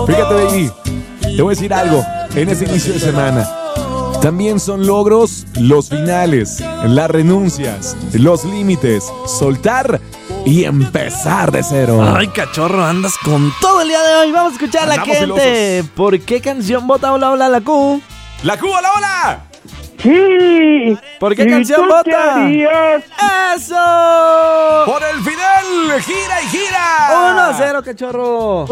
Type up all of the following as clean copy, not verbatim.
Fíjate, baby, te voy a decir algo en este inicio de semana. También son logros los finales, las renuncias, los límites, soltar y empezar de cero. Ay, cachorro, andas con todo el día de hoy. Vamos a escuchar a la Andamos gente. celosos. ¿Por qué canción vota hola, hola, la Q? ¡La Q, hola, hola! Sí. ¿Por qué ¿Y canción tú qué vota? harías? ¡Eso! ¡Por el Fidel! ¡Gira y gira! 1-0, cachorro.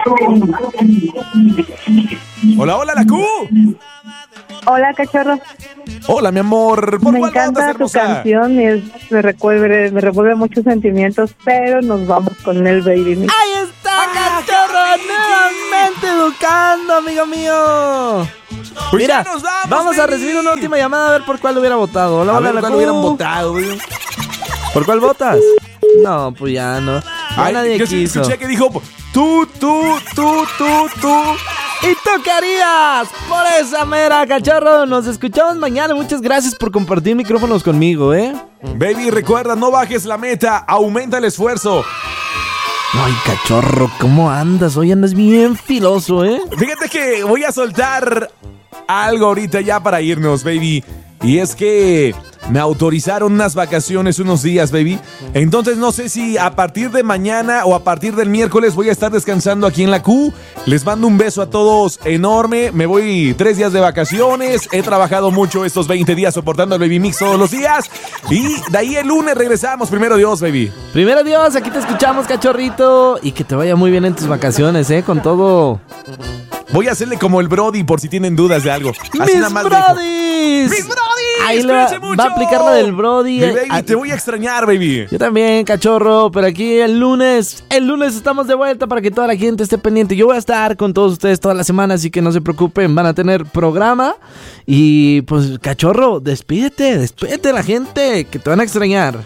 Hola, hola, la Q. Hola, cachorro. Hola, mi amor. ¿Por Me cuál votas, encanta tu hermosa? canción. Me revuelve muchos sentimientos, pero nos vamos con el Baby Mix. Ahí está, cachorro, nuevamente educando, amigo mío. Pues Mira, ya nos vamos, vamos a baby. recibir una última llamada a ver por cuál hubiera votado. Hola, A hola, ver, la ¿cuál Q. hubieran votado, güey? ¿Por cuál votas? No, pues ya no. Ya Ay, nadie yo sí quiso. escuché que dijo tú. ¿Y tú qué harías? Por esa mera, cachorro. Nos escuchamos mañana. Muchas gracias por compartir micrófonos conmigo, ¿eh? Baby, recuerda, no bajes la meta, aumenta el esfuerzo. Ay, cachorro, ¿cómo andas? Hoy andas bien filoso, ¿eh? Fíjate que voy a soltar algo ahorita ya para irnos, baby. Y es que me autorizaron unas vacaciones unos días, baby. Entonces no sé si a partir de mañana o a partir del miércoles voy a estar descansando aquí en la Q. Les mando un beso a todos enorme. Me voy 3 días de vacaciones. He trabajado mucho estos 20 días soportando el Baby Mix todos los días. Y de ahí el lunes regresamos. Primero Dios, baby. Primero Dios, aquí te escuchamos, cachorrito. Y que te vaya muy bien en tus vacaciones, ¿eh? Con todo. Voy a hacerle como el Brody por si tienen dudas de algo. Así ¡Mis nada más dejo. brodis! ¡Mis Brodis! Ahí ¡Cuídense va mucho! a aplicar la del Brody. Mi baby, te voy a extrañar, baby. Yo también, cachorro, pero aquí el lunes estamos de vuelta para que toda la gente esté pendiente. Yo voy a estar con todos ustedes toda la semana, así que no se preocupen, van a tener programa. Y pues, cachorro, despídete de la gente, que te van a extrañar.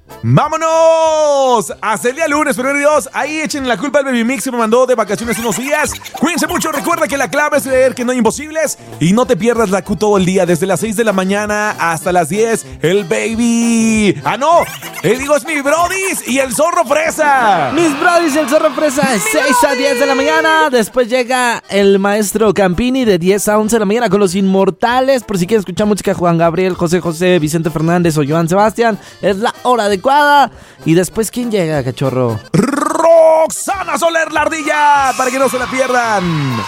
¡Vámonos! Hasta el día lunes, primero Dios. Ahí echen la culpa al Baby Mix que me mandó de vacaciones unos días. Cuídense mucho. Recuerda que la clave es creer que no hay imposibles. Y no te pierdas la Q todo el día. Desde las 6 de la mañana hasta las 10. El Baby. ¡Ah, no! Digo, es mi Brodis y el Zorro Fresa. Mis brodis y el Zorro Fresa de 6 a 10 de la mañana. Después llega el maestro Campini de 10 a 11 de la mañana con los Inmortales. Por si quieren escuchar música de Juan Gabriel, José José, Vicente Fernández o Joan Sebastián. Es la hora adecuada. Y después, ¿quién llega, cachorro? Roxana Soler, la ardilla. Para que no se la pierdan.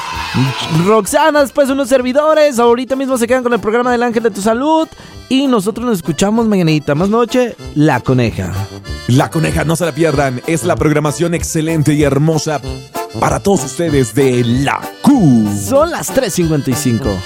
Roxana, después unos servidores. Ahorita mismo se quedan con el programa del Ángel de tu Salud. Y nosotros nos escuchamos mañanita. Más noche, La Coneja. La Coneja, no se la pierdan. Es la programación excelente y hermosa para todos ustedes de la Q. Son las 3:55.